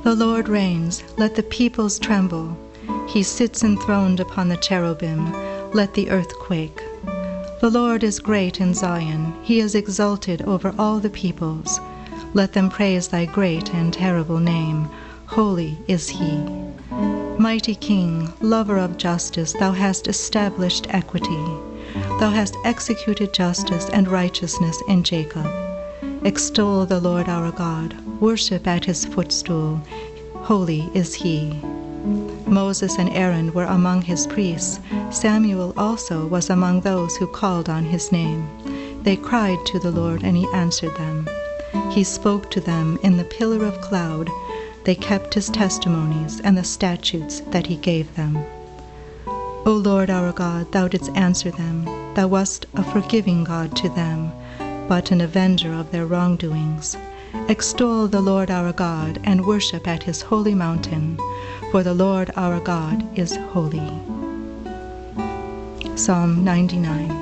The Lord reigns, let the peoples tremble. He sits enthroned upon the cherubim, let the earth quake. The Lord is great in Zion, he is exalted over all the peoples. Let them praise thy great and terrible name, holy is he. Mighty King, lover of justice, thou hast established equity. Thou hast executed justice and righteousness in Jacob. Extol the Lord our God, worship at his footstool, holy is he. Moses and Aaron were among his priests. Samuel also was among those who called on his name. They cried to the Lord, and he answered them. He spoke to them in the pillar of cloud. They kept his testimonies and the statutes that he gave them. O Lord our God, thou didst answer them. Thou wast a forgiving God to them, but an avenger of their wrongdoings. Extol the Lord our God, and worship at his holy mountain, for the Lord our God is holy. Psalm 99.